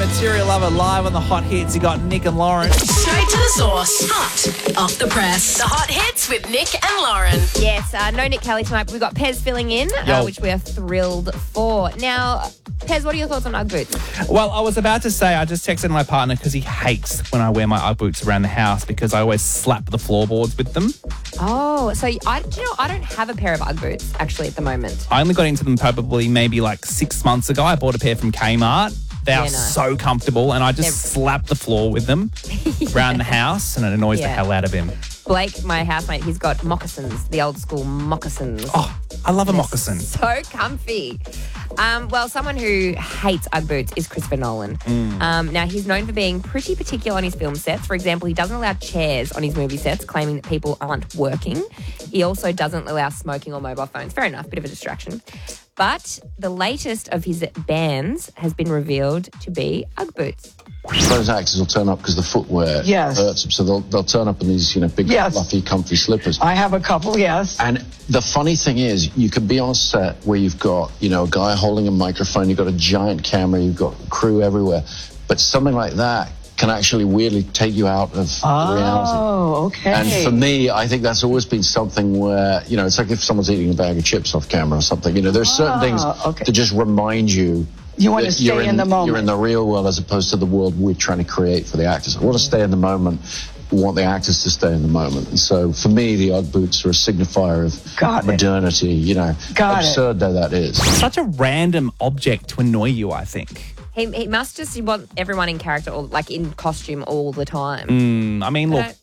Material Lover live on the Hot Hits. You got Nick and Lauren. Straight to the source. Hot off the press. The Hot Hits with Nick and Lauren. Yes, no Nick Kelly tonight, but we've got Pez filling in, which we are thrilled for. Now, Pez, what are your thoughts on Ugg boots? Well, I was about to say I just texted my partner because he hates when I wear my Ugg boots around the house because I always slap the floorboards with them. Oh, so I don't have a pair of Ugg boots actually at the moment. I only got into them probably maybe like 6 months ago. I bought a pair from Kmart. They are so comfortable, and I just slap the floor with them around the house, and it annoys the hell out of him. Blake, my housemate, he's got moccasins, the old school moccasins. Oh, I love a moccasin. So comfy. Well, someone who hates Ugg boots is Christopher Nolan. Now, he's known for being pretty particular on his film sets. For example, he doesn't allow chairs on his movie sets, claiming that people aren't working. He also doesn't allow smoking or mobile phones. Fair enough, bit of a distraction. But the latest of his bans has been revealed to be Ugg boots. Those actors will turn up because the footwear hurts them, so they'll turn up in these big, fluffy, comfy slippers. I have a couple, yes. And the funny thing is, you could be on a set where you've got a guy holding a microphone, you've got a giant camera, you've got crew everywhere, but something like that can actually weirdly take you out of reality. Oh, okay. And for me, I think that's always been something where, it's like if someone's eating a bag of chips off camera or something. There's certain things that just remind you. You want to stay in the moment. You're in the real world as opposed to the world we're trying to create for the actors. We want to stay in the moment. We want the actors to stay in the moment. And so for me, the Ugg boots are a signifier of modernity, absurd though that is. Such a random object to annoy you, I think. He must just want everyone in character, or like in costume all the time. I mean, look,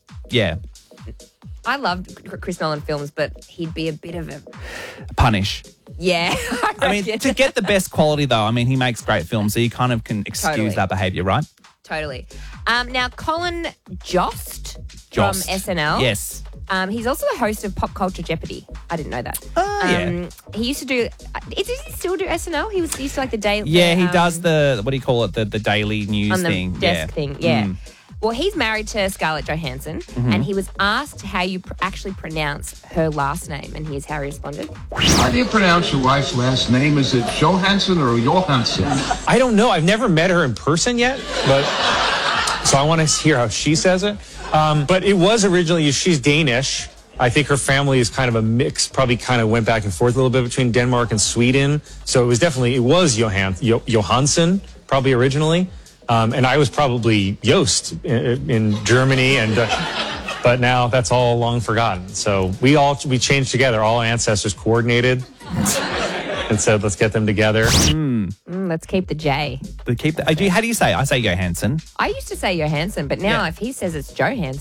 I loved Chris Nolan films, but he'd be a bit of a punish. Yeah. I mean, to get the best quality, though, he makes great films, so you kind of can excuse that behaviour, right? Totally. Now, Colin Jost from SNL. Yes. He's also the host of Pop Culture Jeopardy. I didn't know that. He used to do... Does he still do SNL? He used to like the daily... Yeah, he does the... What do you call it? The daily news thing. On the desk thing, Well, he's married to Scarlett Johansson, and he was asked how you actually pronounce her last name, and here's how he responded. How do you pronounce your wife's last name? Is it Johansson or Johansson? I don't know. I've never met her in person yet, but so I want to hear how she says it. But it was originally, she's Danish. I think her family is kind of a mix, probably kind of went back and forth a little bit between Denmark and Sweden. So it was Johansson, probably originally. And I was probably Jost in Germany, but now that's all long forgotten. So we changed together. All ancestors coordinated and said, let's get them together. Let's keep the J. How do you say? I say Johansson. I used to say Johansson, but now if he says it's Johansson.